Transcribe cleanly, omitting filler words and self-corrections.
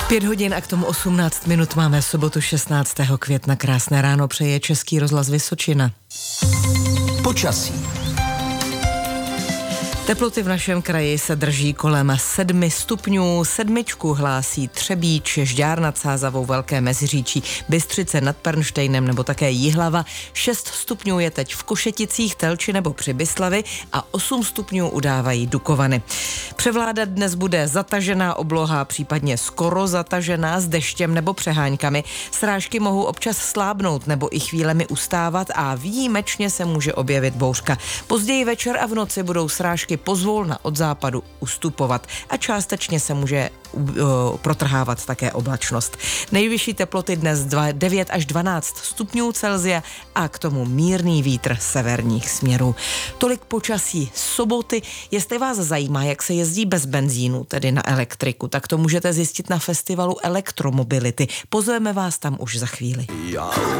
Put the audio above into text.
5 hodin a k tomu 18 minut máme sobotu 16. května. Krásné ráno přeje Český rozhlas Vysočina. Počasí. Teploty v našem kraji se drží kolem 7 stupňů. 7 hlásí Třebíč, Žďár nad Sázavou, Velké Meziříčí, Bystřice nad Pernštejnem nebo také Jihlava. 6 stupňů je teď v Košeticích, Telči nebo Přibyslavi a 8 stupňů udávají Dukovany. Převládat dnes bude zatažená obloha, případně skoro zatažená s deštěm nebo přeháňkami. Srážky mohou občas slábnout nebo i chvílemi ustávat a výjimečně se může objevit bouřka. Později večer a v noci budou srážky pozvolna od západu ustupovat a částečně se může protrhávat také oblačnost. Nejvyšší teploty dnes 9 až 12 stupňů Celsia a k tomu mírný vítr severních směrů. Tolik počasí soboty. Jestli vás zajímá, jak se jezdí bez benzínu, tedy na elektriku, tak to můžete zjistit na festivalu elektromobility. Pozveme vás tam už za chvíli.